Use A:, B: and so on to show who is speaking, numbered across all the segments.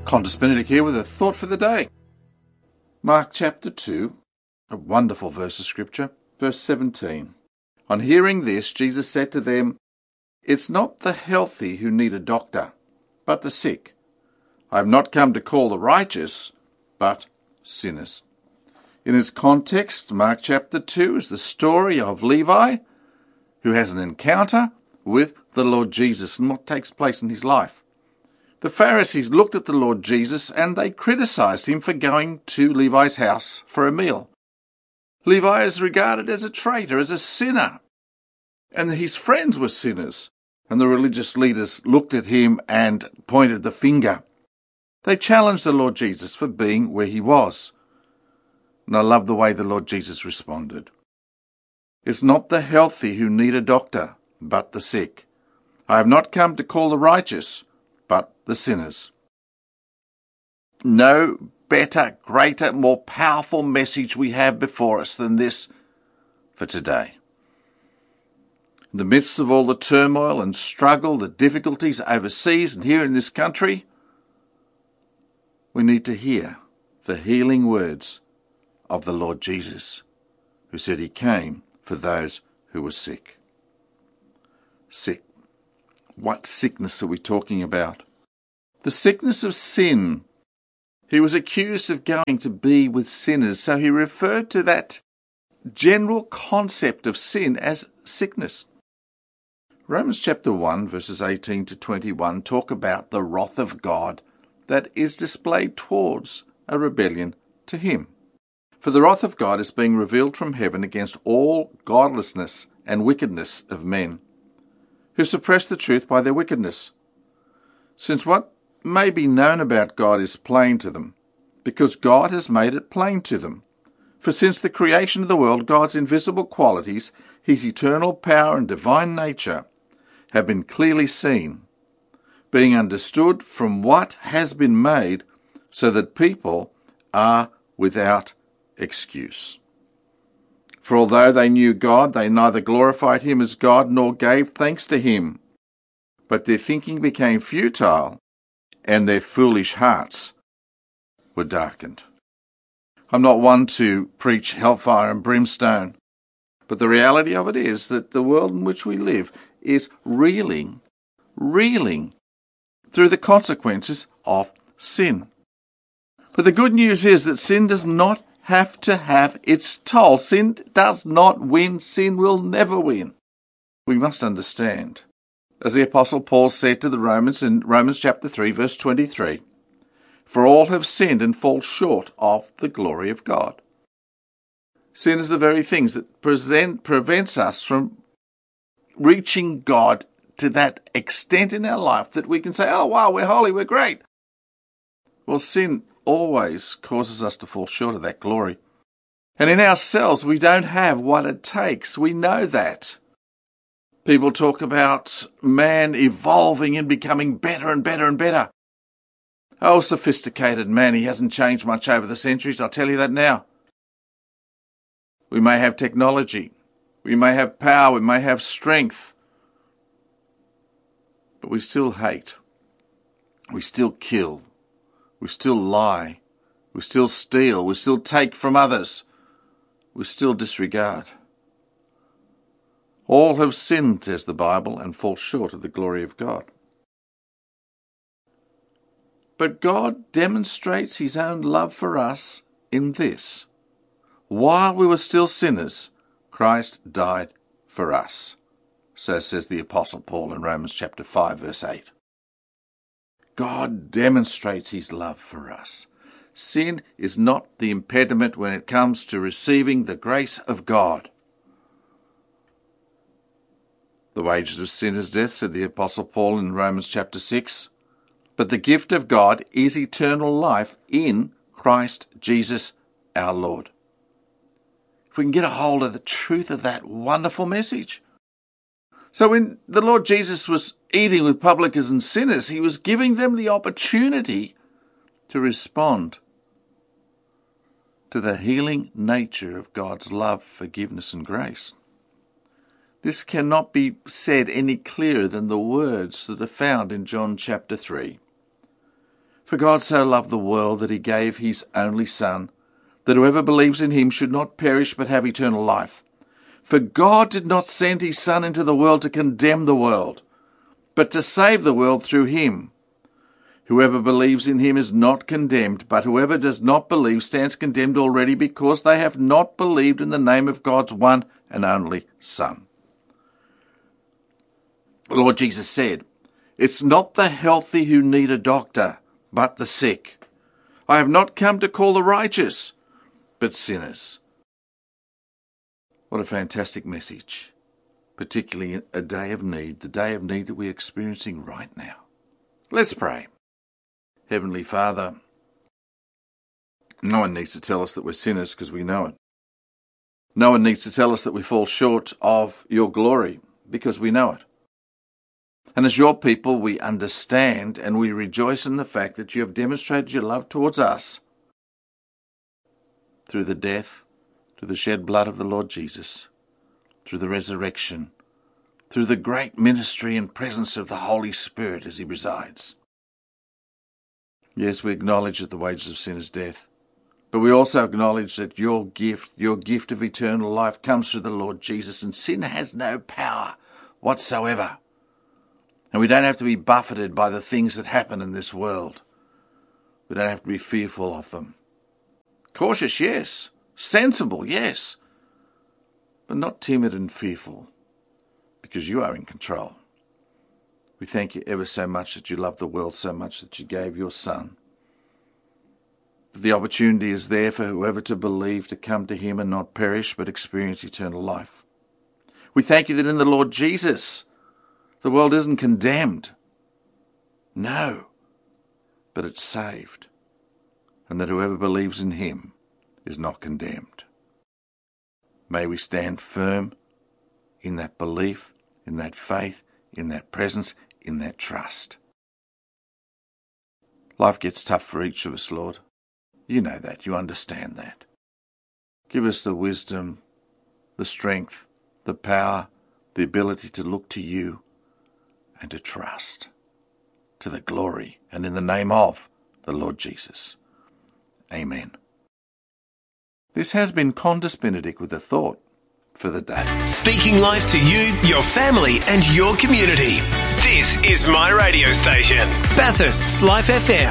A: Qantas Benedict here with a thought for the day. Mark chapter 2, a wonderful verse of scripture, verse 17. On hearing this, Jesus said to them, "It's not the healthy who need a doctor, but the sick. I have not come to call the righteous, but sinners." In its context, Mark chapter 2 is the story of Levi, who has an encounter with the Lord Jesus and what takes place in his life. The Pharisees looked at the Lord Jesus and they criticized him for going to Levi's house for a meal. Levi is regarded as a traitor, as a sinner, and his friends were sinners, and the religious leaders looked at him and pointed the finger. They challenged the Lord Jesus for being where he was. And I love the way the Lord Jesus responded. "It's not the healthy who need a doctor, but the sick. I have not come to call the righteous, but the sinners." No better, greater, more powerful message we have before us than this for today. In the midst of all the turmoil and struggle, the difficulties overseas and here in this country, we need to hear the healing words of the Lord Jesus, who said he came for those who were sick. Sick. What sickness are we talking about? The sickness of sin. He was accused of going to be with sinners, so he referred to that general concept of sin as sickness. Romans chapter 1, verses 18 to 21 talk about the wrath of God that is displayed towards a rebellion to him. For the wrath of God is being revealed from heaven against all godlessness and wickedness of men, who suppress the truth by their wickedness. Since what may be known about God is plain to them, because God has made it plain to them. For since the creation of the world, God's invisible qualities, his eternal power and divine nature, have been clearly seen, being understood from what has been made, so that people are without excuse. For although they knew God, they neither glorified him as God nor gave thanks to him. But their thinking became futile, and their foolish hearts were darkened. I'm not one to preach hellfire and brimstone, but the reality of it is that the world in which we live is reeling through the consequences of sin. But the good news is that sin does not have to have its toll. Sin does not win. Sin will never win. We must understand, as the Apostle Paul said to the Romans in Romans chapter 3, verse 23, "For all have sinned and fall short of the glory of God." Sin is the very things that prevents us from reaching God to that extent in our life that we can say, "Oh, wow, we're holy, we're great." Well, sin always causes us to fall short of that glory. And in ourselves, we don't have what it takes. We know that. People talk about man evolving and becoming better and better and better. Oh, sophisticated man, he hasn't changed much over the centuries, I'll tell you that now. We may have technology, we may have power, we may have strength, but we still hate, we still kill, we still lie, we still steal, we still take from others, we still disregard. All have sinned, says the Bible, and fall short of the glory of God. But God demonstrates his own love for us in this: while we were still sinners, Christ died for us. So says the Apostle Paul in Romans chapter 5, verse 8. God demonstrates his love for us. Sin is not the impediment when it comes to receiving the grace of God. The wages of sin is death, said the Apostle Paul in Romans chapter 6. But the gift of God is eternal life in Christ Jesus our Lord. If we can get a hold of the truth of that wonderful message. So when the Lord Jesus was eating with publicans and sinners, he was giving them the opportunity to respond to the healing nature of God's love, forgiveness and grace. This cannot be said any clearer than the words that are found in John chapter 3. For God so loved the world that he gave his only Son, that whoever believes in him should not perish but have eternal life. For God did not send his Son into the world to condemn the world, but to save the world through him. Whoever believes in him is not condemned, but whoever does not believe stands condemned already, because they have not believed in the name of God's one and only Son. The Lord Jesus said, "It's not the healthy who need a doctor, but the sick. I have not come to call the righteous, but sinners." What a fantastic message, particularly in a day of need, the day of need that we're experiencing right now. Let's pray. Heavenly Father, no one needs to tell us that we're sinners because we know it. No one needs to tell us that we fall short of your glory because we know it. And as your people, we understand and we rejoice in the fact that you have demonstrated your love towards us through the death, through the shed blood of the Lord Jesus, through the resurrection, through the great ministry and presence of the Holy Spirit as he resides. Yes, we acknowledge that the wages of sin is death, but we also acknowledge that your gift of eternal life comes through the Lord Jesus, and sin has no power whatsoever. And we don't have to be buffeted by the things that happen in this world. We don't have to be fearful of them. Cautious, yes. Sensible, yes. But not timid and fearful, because you are in control. We thank you ever so much that you love the world so much that you gave your Son. The opportunity is there for whoever to believe to come to him and not perish but experience eternal life. We thank you that in the Lord Jesus, the world isn't condemned. No, but it's saved. And that whoever believes in him is not condemned. May we stand firm in that belief, in that faith, in that presence, in that trust. Life gets tough for each of us, Lord. You know that. You understand that. Give us the wisdom, the strength, the power, the ability to look to you and to trust, to the glory and in the name of the Lord Jesus. Amen. This has been Condis Benedict with a thought for the day.
B: Speaking life to you, your family and your community. This is my radio station, Bathurst's Life FM.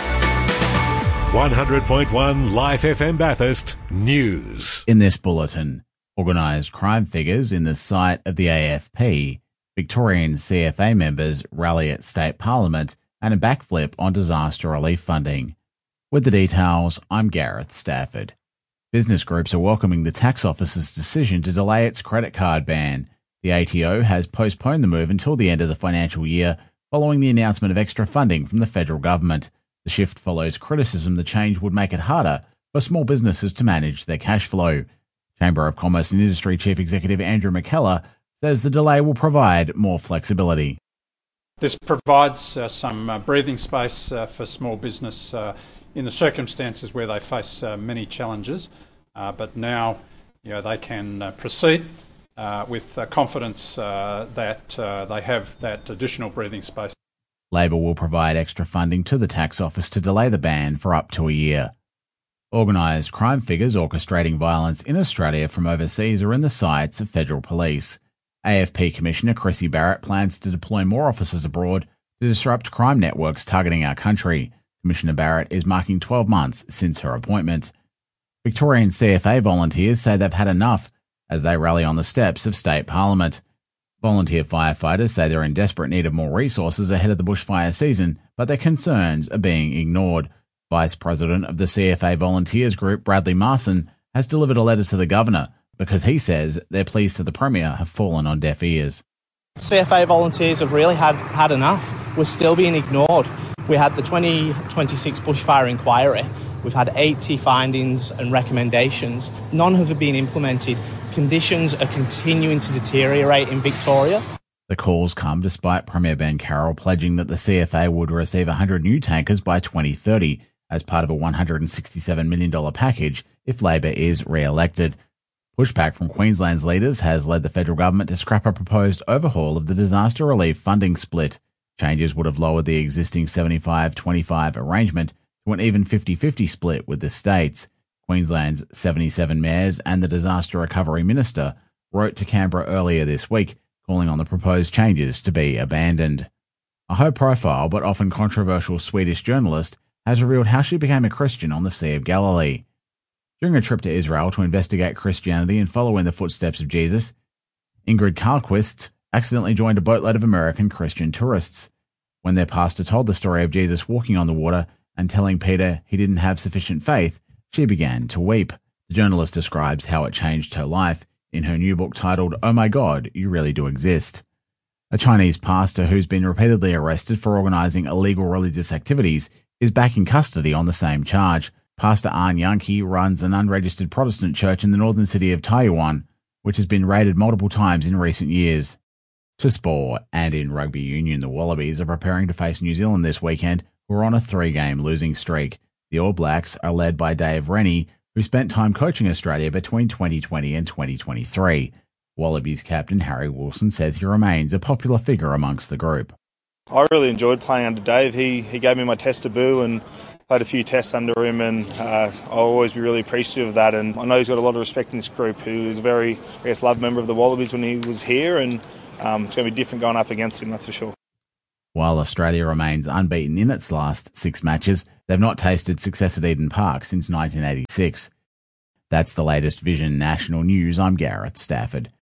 C: 100.1 Life FM Bathurst News.
D: In this bulletin, organised crime figures in the sight of the AFP, Victorian CFA members rally at State Parliament, and a backflip on disaster relief funding. With the details, I'm Gareth Stafford. Business groups are welcoming the tax office's decision to delay its credit card ban. The ATO has postponed the move until the end of the financial year, following the announcement of extra funding from the federal government. The shift follows criticism the change would make it harder for small businesses to manage their cash flow. Chamber of Commerce and Industry Chief Executive Andrew McKellar says the delay will provide more flexibility.
E: This provides some breathing space for small business in the circumstances where they face many challenges, but now they can proceed with confidence that they have that additional breathing space.
D: Labor will provide extra funding to the tax office to delay the ban for up to a year. Organised crime figures orchestrating violence in Australia from overseas are in the sights of federal police. AFP Commissioner Chrissy Barrett plans to deploy more officers abroad to disrupt crime networks targeting our country. Commissioner Barrett is marking 12 months since her appointment. Victorian CFA volunteers say they've had enough as they rally on the steps of State Parliament. Volunteer firefighters say they're in desperate need of more resources ahead of the bushfire season, but their concerns are being ignored. Vice President of the CFA Volunteers Group, Bradley Marson, has delivered a letter to the Governor because he says their pleas to the Premier have fallen on deaf ears.
F: CFA volunteers have really had enough. We're still being ignored. We had the 2026 bushfire inquiry. We've had 80 findings and recommendations. None have been implemented. Conditions are continuing to deteriorate in Victoria.
D: The calls come despite Premier Ben Carroll pledging that the CFA would receive 100 new tankers by 2030 as part of a $167 million package if Labor is re-elected. Pushback from Queensland's leaders has led the federal government to scrap a proposed overhaul of the disaster relief funding split. Changes would have lowered the existing 75-25 arrangement to an even 50-50 split with the states. Queensland's 77 mayors and the Disaster Recovery Minister wrote to Canberra earlier this week, calling on the proposed changes to be abandoned. A high-profile but often controversial Swedish journalist has revealed how she became a Christian on the Sea of Galilee. During a trip to Israel to investigate Christianity and follow in the footsteps of Jesus, Ingrid Carlquist accidentally joined a boatload of American Christian tourists. When their pastor told the story of Jesus walking on the water and telling Peter he didn't have sufficient faith, she began to weep. The journalist describes how it changed her life in her new book titled, "Oh My God, You Really Do Exist." A Chinese pastor who's been repeatedly arrested for organizing illegal religious activities is back in custody on the same charge. Pastor An Yankee runs an unregistered Protestant church in the northern city of Taiyuan, which has been raided multiple times in recent years. To sport, and in rugby union, the Wallabies are preparing to face New Zealand this weekend, who are on a 3-game losing streak. The All Blacks are led by Dave Rennie, who spent time coaching Australia between 2020 and 2023. Wallabies captain Harry Wilson says he remains a popular figure amongst the group.
G: I really enjoyed playing under Dave. He gave me my test debut and played a few tests under him, and I'll always be really appreciative of that. And I know he's got a lot of respect in this group. He was a very, loved member of the Wallabies when he was here, and it's going to be different going up against him, that's for sure.
D: While Australia remains unbeaten in its last 6 matches, they've not tasted success at Eden Park since 1986. That's the latest Vision National News. I'm Gareth Stafford.